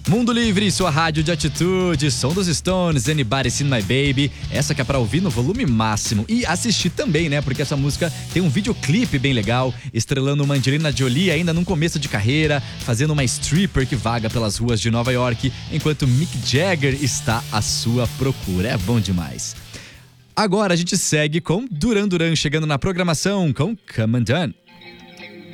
Mundo Livre, sua rádio de atitude, som dos Stones, Anybody Seen My Baby. Essa que é pra ouvir no volume máximo e assistir também, né? Porque essa música tem um videoclipe bem legal, estrelando uma Angelina Jolie ainda num começo de carreira, fazendo uma stripper que vaga pelas ruas de Nova York, enquanto Mick Jagger está à sua procura. É bom demais. Agora a gente segue com Duran Duran chegando na programação com Come Undone.